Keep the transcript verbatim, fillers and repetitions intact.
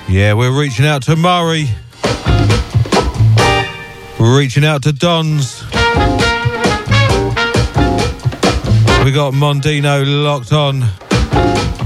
Yeah, we're reaching out to Murray. We're reaching out to Dons. We got Mondino locked on.